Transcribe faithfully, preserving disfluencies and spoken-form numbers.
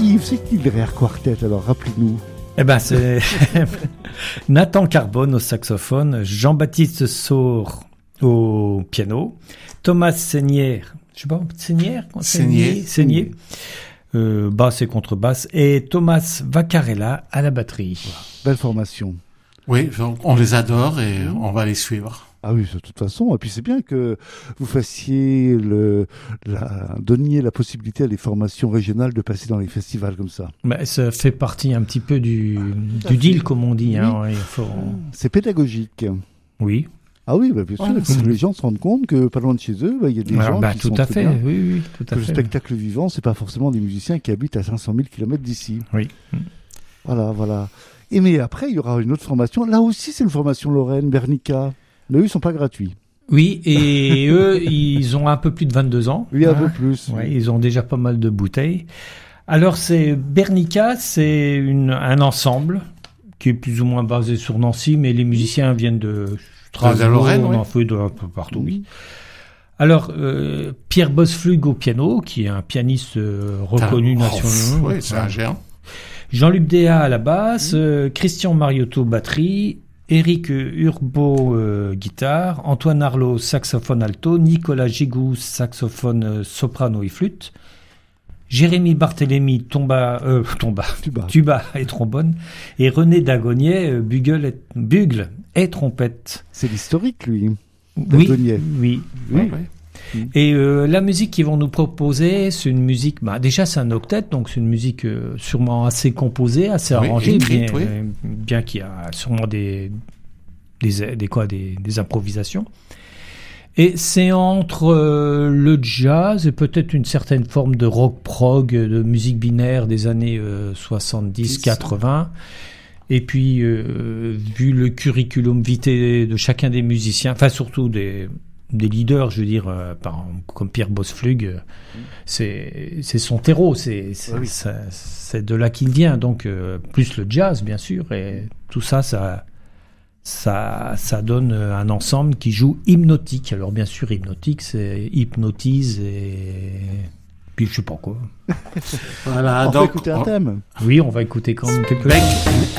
qui, c'est qui le Rare Quartet, alors rappelez-nous. Eh ben, c'est Nathan Carbone au saxophone, Jean-Baptiste Saur au piano, Thomas Seignière, je sais pas, Seignière, Seignier, Seignier, euh, basse et contrebasse, et Thomas Vaccarella à la batterie. Belle formation. Oui, on les adore et on va les suivre. Ah oui, de toute façon. Et puis c'est bien que vous fassiez le, la, donniez la possibilité à des formations régionales de passer dans les festivals comme ça. Bah, ça fait partie un petit peu du, du deal, comme on dit. Oui. Hein, il faut... C'est pédagogique. Oui. Ah oui, bah bien sûr. Ouais, il faut que les gens se rendent compte que pas loin de chez eux, bah, il y a des Alors, gens bah, qui tout sont à très fait. bien. Oui, oui, tout à Que le fait. spectacle vivant, c'est pas forcément des musiciens qui habitent à cinq cent mille kilomètres d'ici. Oui. Voilà, voilà. Et mais après, il y aura une autre formation. Là aussi, c'est une formation Lorraine, Bernica. Mais eux, ils sont pas gratuits. Oui, et eux, ils ont un peu plus de vingt-deux ans. Oui, un hein. peu plus. Ouais, Oui. ils ont déjà pas mal de bouteilles. Alors, c'est Bernica, c'est une, un ensemble qui est plus ou moins basé sur Nancy, mais les musiciens viennent de Strasbourg, Lorraine, on oui. en fait de un peu partout, oui. Alors, euh, Pierre Bosflug au piano, qui est un pianiste euh, reconnu Oh, nationalement. Oui, c'est un géant. Jean-Luc Déat à la basse, euh, Christian Mariotto batterie, Éric Urbo euh, guitare, Antoine Arlot saxophone alto, Nicolas Gigou saxophone euh, soprano et flûte, Jérémy Barthélémy tomba, euh, tomba, Tuba. tuba et trombone, et René Dagonier euh, bugle, et, bugle et trompette. C'est l'historique, lui. Oui, Dagonier. oui. Oui. Ouais, ouais. Et euh, la musique qu'ils vont nous proposer, c'est une musique, bah, déjà c'est un octet, donc c'est une musique euh, sûrement assez composée, assez Oui, arrangée, écrite, bien, oui. euh, bien qu'il y a sûrement des, des, des, quoi, des, des improvisations. Et c'est entre euh, le jazz et peut-être une certaine forme de rock prog, de musique binaire des années euh, soixante-dix quatre-vingts. Et puis, euh, vu le curriculum vitae de chacun des musiciens, enfin surtout des, des leaders, je veux dire, euh, par, comme Pierre Bosflug, euh, c'est, c'est son terreau, c'est, c'est, Ah oui. ça, c'est de là qu'il vient. Donc, euh, plus le jazz, bien sûr, et tout ça, ça, ça, ça donne un ensemble qui joue hypnotique. Alors, bien sûr, hypnotique, c'est hypnotise et puis je sais pas quoi. Voilà, On va donc écouter un thème. Oui, on va écouter quand même quelques Beck,